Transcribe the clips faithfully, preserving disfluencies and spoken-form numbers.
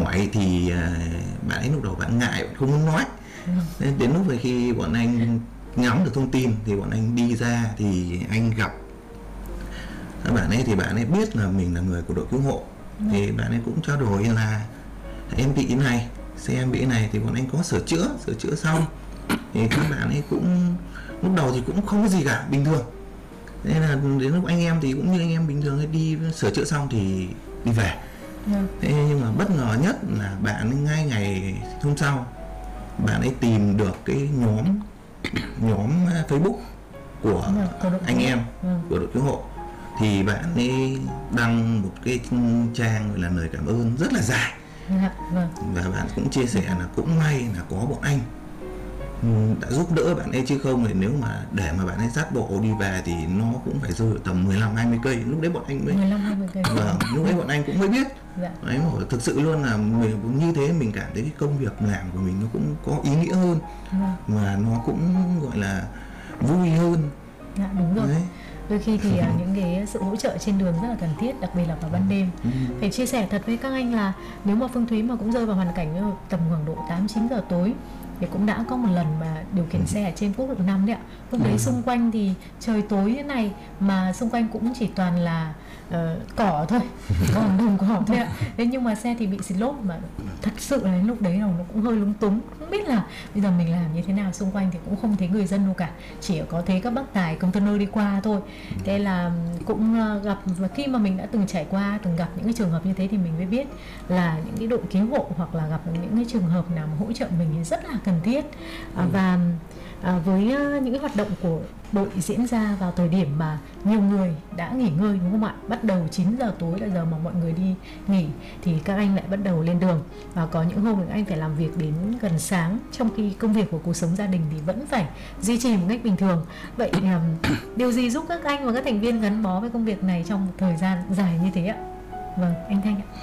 hỏi thì bạn ấy lúc đầu bạn ngại, bạn không muốn nói. Nên đến lúc về khi bọn anh nắm được thông tin thì bọn anh đi ra thì anh gặp bạn ấy, thì bạn ấy biết là mình là người của đội cứu hộ. Thì bạn ấy cũng trao đổi là em bị cái này, xe em bị cái này thì bọn anh có sửa chữa, sửa chữa xong. Thì các bạn ấy cũng lúc đầu thì cũng không có gì cả, bình thường. Nên là đến lúc anh em thì cũng như anh em bình thường, đi sửa chữa xong thì đi về. Thế nhưng mà bất ngờ nhất là bạn ấy ngay ngày hôm sau bạn ấy tìm được cái nhóm nhóm Facebook của anh em của đội cứu hộ. Thì bạn ấy đăng một cái trang gọi là lời cảm ơn rất là dài. Và bạn cũng chia sẻ là cũng may là có bọn anh đã giúp đỡ bạn ấy, chứ không thì nếu mà để mà bạn ấy dắt bộ đi về thì nó cũng phải rơi tầm mười lăm hai mươi cây. Lúc đấy bọn anh mới mười lăm hai mươi cây. Vâng, lúc đấy bọn anh cũng mới biết. Dạ. Đấy, mà thực sự luôn là mình như thế mình cảm thấy cái công việc làm của mình nó cũng có ý nghĩa hơn. Dạ. Mà nó cũng gọi là vui hơn. Dạ đúng rồi. Đấy. Đôi khi thì uh, những cái sự hỗ trợ trên đường rất là cần thiết, đặc biệt là vào ban đêm. Ừ. Phải chia sẻ thật với các anh là nếu mà Phương Thúy mà cũng rơi vào hoàn cảnh tầm khoảng độ tám chín giờ tối thì cũng đã có một lần mà điều khiển ừ. xe ở trên quốc lộ năm đấy ạ. Lúc đấy ừ. xung quanh thì trời tối thế này mà xung quanh cũng chỉ toàn là uh, cỏ thôi, còn đồng cỏ thôi ạ. Thế nhưng mà xe thì bị xịt lốp, mà thật sự là lúc đấy nó cũng hơi lúng túng, không biết là bây giờ mình làm như thế nào. Xung quanh thì cũng không thấy người dân đâu cả, chỉ có thấy các bác tài container đi qua thôi. Thế là cũng gặp, và khi mà mình đã từng trải qua, từng gặp những cái trường hợp như thế thì mình mới biết là những cái đội cứu hộ hoặc là gặp những cái trường hợp nào mà hỗ trợ mình thì rất là cần thiết. À, và à, với những cái hoạt động của đội diễn ra vào thời điểm mà nhiều người đã nghỉ ngơi, đúng không ạ? Bắt đầu chín giờ tối là giờ mà mọi người đi nghỉ thì các anh lại bắt đầu lên đường, và có những hôm các anh phải làm việc đến gần sáng, trong khi công việc của cuộc sống gia đình thì vẫn phải duy trì một cách bình thường. Vậy um, điều gì giúp các anh và các thành viên gắn bó với công việc này trong một thời gian dài như thế ạ? Vâng, anh Thanh ạ.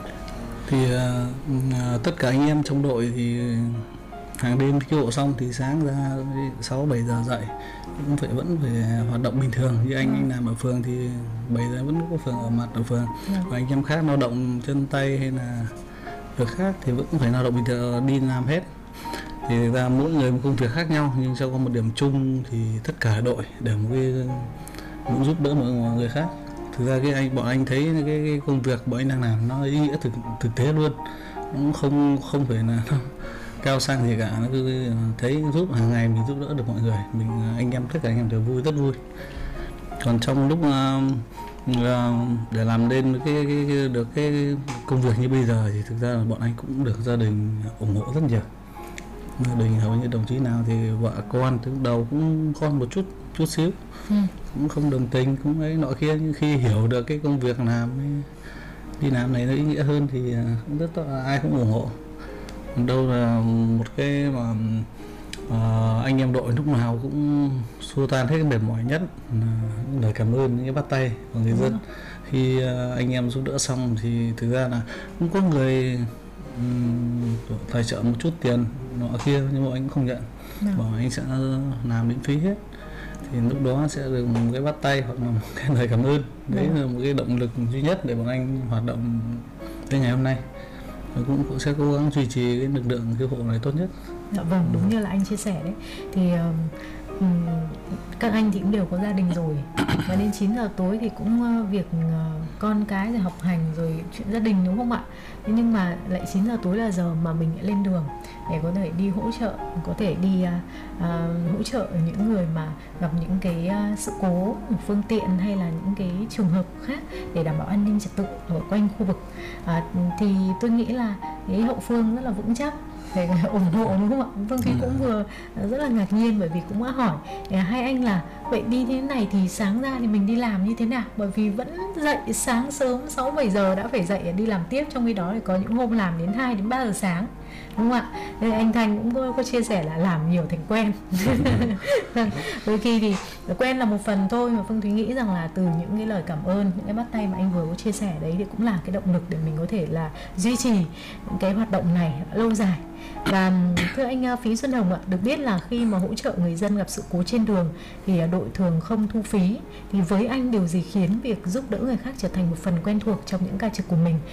Thì uh, tất cả anh em trong đội thì hàng đêm cứu hộ xong thì sáng ra sáu bảy giờ dậy cũng phải vẫn phải hoạt động bình thường. Như anh ừ. anh làm ở phường thì bảy giờ vẫn có phường ở mặt ở phường. Ừ. Và anh em khác lao động chân tay hay là việc khác thì vẫn phải lao động bình thường, đi làm hết. Thì ra mỗi người một công việc khác nhau, nhưng sau có một điểm chung thì tất cả đội đều một cái muốn giúp đỡ mọi người khác. Thực ra cái anh bọn anh thấy cái, cái công việc bọn anh đang làm nó ý nghĩa thực thực tế luôn, nó cũng không không phải là cao sang gì cả, nó cứ thấy giúp hàng ngày mình giúp đỡ được mọi người, mình anh em tất cả anh em đều vui, rất vui. Còn trong lúc uh, để làm lên cái, cái, cái được cái công việc như bây giờ thì thực ra là bọn anh cũng được gia đình ủng hộ rất nhiều. Gia đình hầu như đồng chí nào thì vợ con từ đầu cũng con một chút chút xíu, ừ. cũng không đồng tình, cũng ấy nọ kia, nhưng khi hiểu được cái công việc làm đi làm này nó ý nghĩa hơn thì cũng rất là, ai cũng ủng hộ. Đâu là một cái mà uh, anh em đội lúc nào cũng xua tan hết cái mệt mỏi nhất, uh, lời cảm ơn những cái bắt tay của người dân. Khi uh, anh em giúp đỡ xong thì thực ra là cũng có người um, tài trợ một chút tiền nọ kia, nhưng mà anh cũng không nhận, bảo anh sẽ làm miễn phí hết. Thì lúc đó sẽ được một cái bắt tay hoặc là một cái lời cảm ơn. Đấy là một cái động lực duy nhất để bọn anh hoạt động đến ngày hôm nay. Cũng, cũng sẽ cố gắng duy trì cái lực lượng cứu hộ này tốt nhất. Dạ vâng, đúng như là anh chia sẻ đấy. Thì um, các anh thì cũng đều có gia đình rồi, và đến chín giờ tối thì cũng uh, việc uh, con cái rồi học hành rồi chuyện gia đình, đúng không ạ? Thế nhưng mà lại chín giờ tối là giờ mà mình lại lên đường để có thể đi hỗ trợ, có thể đi uh, uh, hỗ trợ những người mà gặp những cái uh, sự cố phương tiện hay là những cái trường hợp khác để đảm bảo an ninh trật tự ở quanh khu vực. Uh, thì tôi nghĩ là cái hậu phương rất là vững chắc để ủng hộ, đúng không ạ? Phương Thúy cũng vừa rất là ngạc nhiên, bởi vì cũng đã hỏi hai anh là vậy đi thế này thì sáng ra thì mình đi làm như thế nào, bởi vì vẫn dậy sáng sớm sáu bảy giờ đã phải dậy đi làm tiếp, trong khi đó thì có những hôm làm đến hai đến ba giờ sáng, đúng không ạ? Nên anh Thành cũng có, có chia sẻ là làm nhiều thành quen. Đôi khi thì quen là một phần thôi, mà Phương Thúy nghĩ rằng là từ những cái lời cảm ơn, những cái bắt tay mà anh vừa có chia sẻ đấy thì cũng là cái động lực để mình có thể là duy trì những cái hoạt động này lâu dài. Và thưa anh Phí Xuân Hồng ạ, được biết là khi mà hỗ trợ người dân gặp sự cố trên đường thì đội thường không thu phí. Thì với anh, điều gì khiến việc giúp đỡ người khác trở thành một phần quen thuộc trong những ca trực của mình,